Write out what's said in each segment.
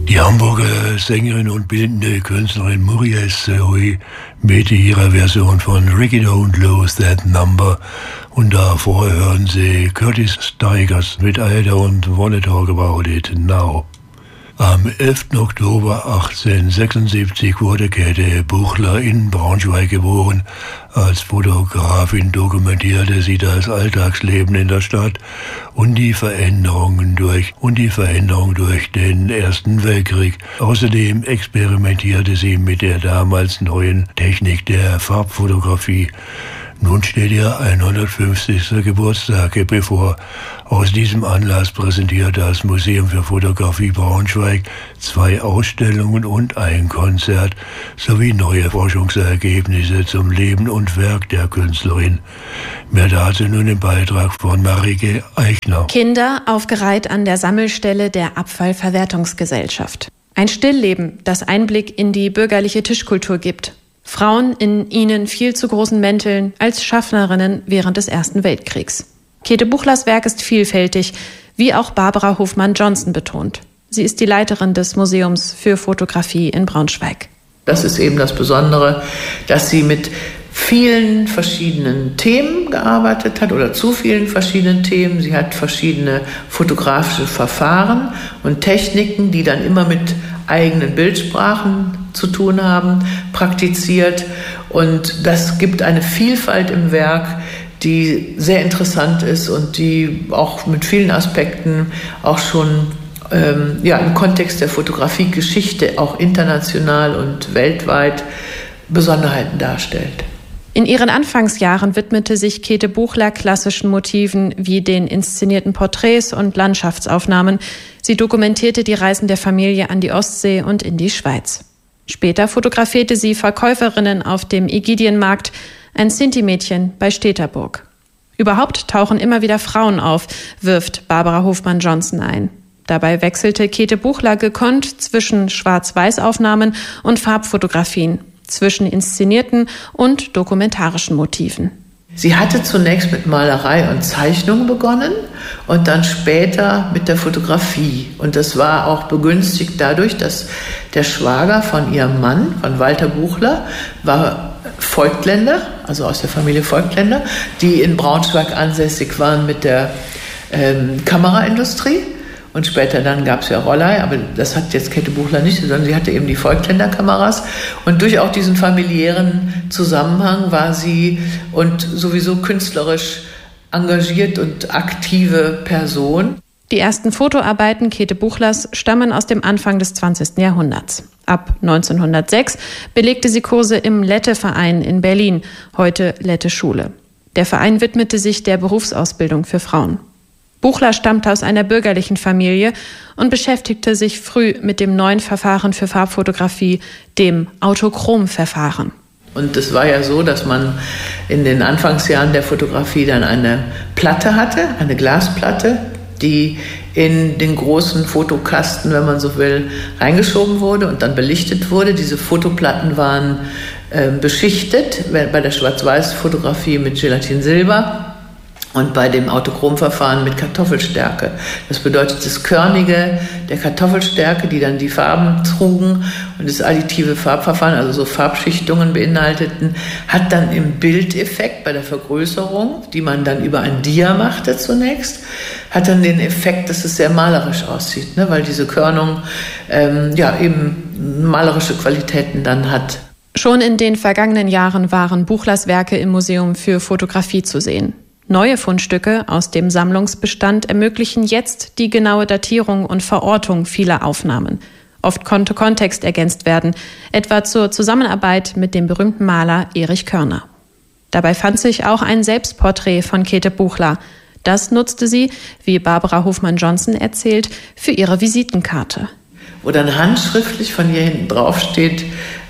Die Hamburger Sängerin und bildende Künstlerin Muriel Seoy mit ihrer Version von Ricky Don't Lose That Number. Und davor hören Sie Curtis Stigers mit I Don't Wanna Talk About It Now. Am 11. Oktober 1876 wurde Käthe Buchler in Braunschweig geboren. Als Fotografin dokumentierte sie das Alltagsleben in der Stadt und die Veränderung durch den Ersten Weltkrieg. Außerdem experimentierte sie mit der damals neuen Technik der Farbfotografie. Nun steht ihr 150. Geburtstag bevor. Aus diesem Anlass präsentiert das Museum für Fotografie Braunschweig 2 Ausstellungen und ein Konzert sowie neue Forschungsergebnisse zum Leben und Werk der Künstlerin. Mehr dazu nun im Beitrag von Marike Eichner. Kinder aufgereiht an der Sammelstelle der Abfallverwertungsgesellschaft. Ein Stillleben, das Einblick in die bürgerliche Tischkultur gibt. Frauen in ihnen viel zu großen Mänteln als Schaffnerinnen während des Ersten Weltkriegs. Käthe Buchlers Werk ist vielfältig, wie auch Barbara Hofmann-Johnson betont. Sie ist die Leiterin des Museums für Fotografie in Braunschweig. Das ist eben das Besondere, dass sie mit vielen verschiedenen Themen gearbeitet hat oder zu vielen verschiedenen Themen. Sie hat verschiedene fotografische Verfahren und Techniken, die dann immer mit eigenen Bildsprachen zu tun haben, praktiziert. Und das gibt eine Vielfalt im Werk, die sehr interessant ist und die auch mit vielen Aspekten auch schon im Kontext der Fotografiegeschichte auch international und weltweit Besonderheiten darstellt. In ihren Anfangsjahren widmete sich Käthe Buchler klassischen Motiven wie den inszenierten Porträts und Landschaftsaufnahmen. Sie dokumentierte die Reisen der Familie an die Ostsee und in die Schweiz. Später fotografierte sie Verkäuferinnen auf dem Ägidienmarkt, ein Sinti-Mädchen bei Steterburg. Überhaupt tauchen immer wieder Frauen auf, wirft Barbara Hofmann-Johnson ein. Dabei wechselte Käthe Buchler gekonnt zwischen Schwarz-Weiß-Aufnahmen und Farbfotografien, zwischen inszenierten und dokumentarischen Motiven. Sie hatte zunächst mit Malerei und Zeichnung begonnen und dann später mit der Fotografie. Und das war auch begünstigt dadurch, dass der Schwager von ihrem Mann, von Walter Buchler, war Voigtländer, also aus der Familie Voigtländer, die in Braunschweig ansässig waren mit der Kameraindustrie. Und später dann gab es ja Rollei, aber das hat jetzt Käthe Buchler nicht, sondern sie hatte eben die Voigtländer-Kameras. Und durch auch diesen familiären Zusammenhang war sie und sowieso künstlerisch engagiert und aktive Person. Die ersten Fotoarbeiten Käthe Buchlers stammen aus dem Anfang des 20. Jahrhunderts. Ab 1906 belegte sie Kurse im Lette-Verein in Berlin, heute Lette-Schule. Der Verein widmete sich der Berufsausbildung für Frauen. Buchler stammte aus einer bürgerlichen Familie und beschäftigte sich früh mit dem neuen Verfahren für Farbfotografie, dem Autochrom-Verfahren. Und es war ja so, dass man in den Anfangsjahren der Fotografie dann eine Platte hatte, eine Glasplatte, die in den großen Fotokasten, wenn man so will, reingeschoben wurde und dann belichtet wurde. Diese Fotoplatten waren beschichtet, bei der Schwarz-Weiß-Fotografie mit Gelatinsilber. Und bei dem Autochromverfahren mit Kartoffelstärke. Das bedeutet, das Körnige der Kartoffelstärke, die dann die Farben trugen und das additive Farbverfahren, also so Farbschichtungen beinhalteten, hat dann im Bildeffekt bei der Vergrößerung, die man dann über ein Dia machte zunächst, hat dann den Effekt, dass es sehr malerisch aussieht, ne? Weil diese Körnung eben malerische Qualitäten dann hat. Schon in den vergangenen Jahren waren Buchlers Werke im Museum für Fotografie zu sehen. Neue Fundstücke aus dem Sammlungsbestand ermöglichen jetzt die genaue Datierung und Verortung vieler Aufnahmen. Oft konnte Kontext ergänzt werden, etwa zur Zusammenarbeit mit dem berühmten Maler Erich Körner. Dabei fand sich auch ein Selbstporträt von Käthe Buchler. Das nutzte sie, wie Barbara Hofmann-Johnson erzählt, für ihre Visitenkarte. Wo dann handschriftlich von ihr hinten drauf steht,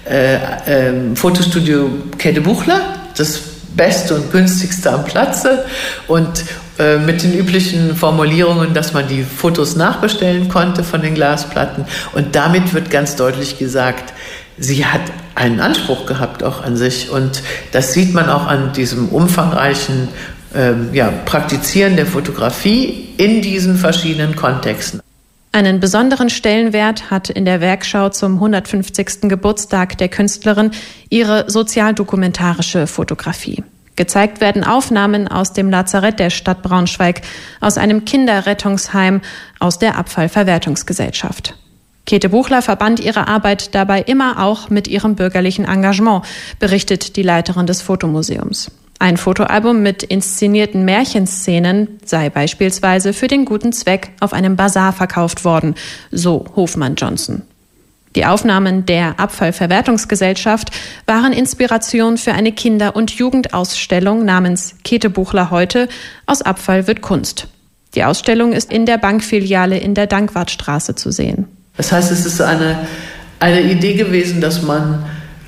Fotostudio Käthe Buchler, das Beste und Günstigste am Platze und mit den üblichen Formulierungen, dass man die Fotos nachbestellen konnte von den Glasplatten. Und damit wird ganz deutlich gesagt, sie hat einen Anspruch gehabt auch an sich. Und das sieht man auch an diesem umfangreichen Praktizieren der Fotografie in diesen verschiedenen Kontexten. Einen besonderen Stellenwert hat in der Werkschau zum 150. Geburtstag der Künstlerin ihre sozialdokumentarische Fotografie. Gezeigt werden Aufnahmen aus dem Lazarett der Stadt Braunschweig, aus einem Kinderrettungsheim, aus der Abfallverwertungsgesellschaft. Käthe Buchler verband ihre Arbeit dabei immer auch mit ihrem bürgerlichen Engagement, berichtet die Leiterin des Fotomuseums. Ein Fotoalbum mit inszenierten Märchenszenen sei beispielsweise für den guten Zweck auf einem Basar verkauft worden, so Hofmann-Johnson. Die Aufnahmen der Abfallverwertungsgesellschaft waren Inspiration für eine Kinder- und Jugendausstellung namens Käthe Buchler heute – Aus Abfall wird Kunst. Die Ausstellung ist in der Bankfiliale in der Dankwartstraße zu sehen. Das heißt, es ist eine Idee gewesen, dass man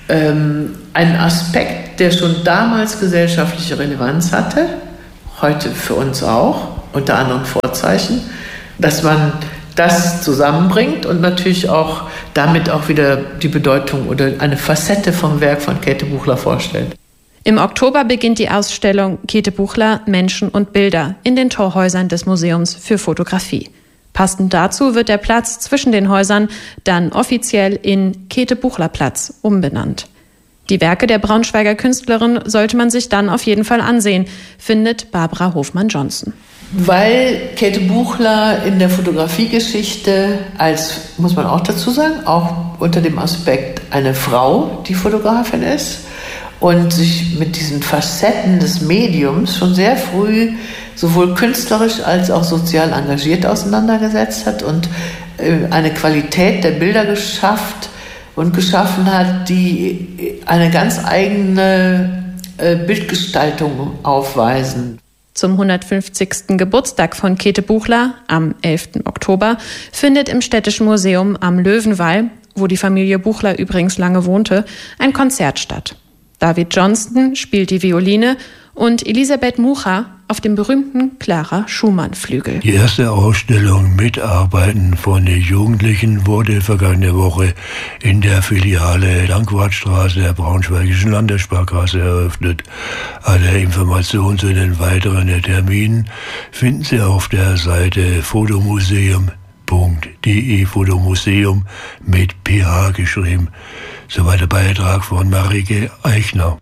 einen Aspekt, der schon damals gesellschaftliche Relevanz hatte, heute für uns auch, unter anderen Vorzeichen, dass man das zusammenbringt und natürlich auch damit auch wieder die Bedeutung oder eine Facette vom Werk von Käthe Buchler vorstellt. Im Oktober beginnt die Ausstellung Käthe Buchler, Menschen und Bilder in den Torhäusern des Museums für Fotografie. Passend dazu wird der Platz zwischen den Häusern dann offiziell in Käthe-Buchler-Platz umbenannt. Die Werke der Braunschweiger Künstlerin sollte man sich dann auf jeden Fall ansehen, findet Barbara Hofmann-Johnson. Weil Käthe Buchler in der Fotografiegeschichte als, muss man auch dazu sagen, auch unter dem Aspekt eine Frau, die Fotografin ist und sich mit diesen Facetten des Mediums schon sehr früh sowohl künstlerisch als auch sozial engagiert auseinandergesetzt hat und eine Qualität der Bilder geschaffen hat, die eine ganz eigene Bildgestaltung aufweisen. Zum 150. Geburtstag von Käthe Buchler am 11. Oktober findet im Städtischen Museum am Löwenwall, wo die Familie Buchler übrigens lange wohnte, ein Konzert statt. David Johnston spielt die Violine und Elisabeth Mucha auf dem berühmten Clara-Schumann-Flügel. Die erste Ausstellung Mitarbeiten von den Jugendlichen wurde vergangene Woche in der Filiale Dankwartstraße der Braunschweigischen Landessparkasse eröffnet. Alle Informationen zu den weiteren Terminen finden Sie auf der Seite fotomuseum.de, Fotomuseum mit PH geschrieben. Soweit der Beitrag von Marike Eichner.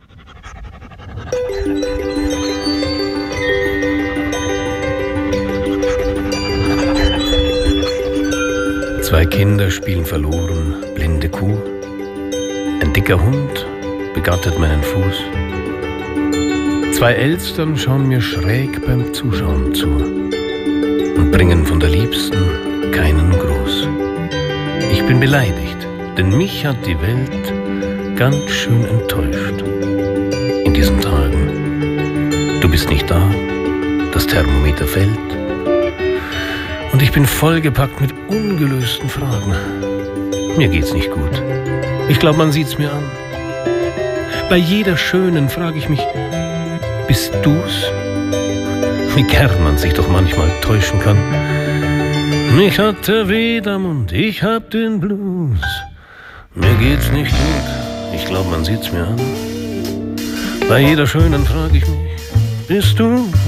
Zwei Kinder spielen verloren, blinde Kuh. Ein dicker Hund begattet meinen Fuß. Zwei Elstern schauen mir schräg beim Zuschauen zu und bringen von der Liebsten keinen Gruß. Ich bin beleidigt, denn mich hat die Welt ganz schön enttäuscht in diesen Tagen. Du bist nicht da, das Thermometer fällt und ich bin vollgepackt mit ungelösten Fragen. Mir geht's nicht gut. Ich glaube, man sieht's mir an. Bei jeder schönen frage ich mich, bist du's? Wie gern man sich doch manchmal täuschen kann. Ich hatte weh am Mund, ich hab den Blues. Mir geht's nicht gut, ich glaube, man sieht's mir an. Bei jeder schönen frage ich mich, bist du?